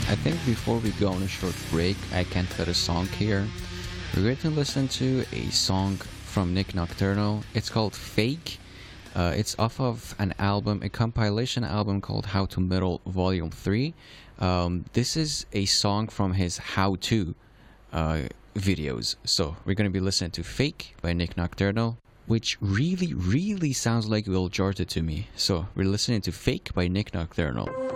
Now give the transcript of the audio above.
I think before we go on a short break, I can put a song here. We're going to listen to a song from Nick Nocturnal. It's called Fake. It's off of an album, a compilation album called How to Metal Volume 3. This is a song from his How To videos. So we're going to be listening to Fake by Nick Nocturnal, which really, really sounds like Will Jordan to me. So we're listening to Fake by Nick Nocturnal.